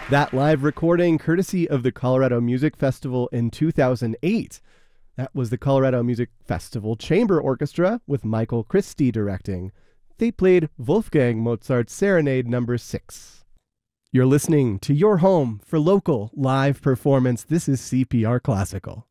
That live recording, courtesy of the Colorado Music Festival in 2008. That was the Colorado Music Festival Chamber Orchestra with Michael Christie directing. They played Wolfgang Mozart's Serenade No. 6. You're listening to your home for local live performance. This is CPR Classical.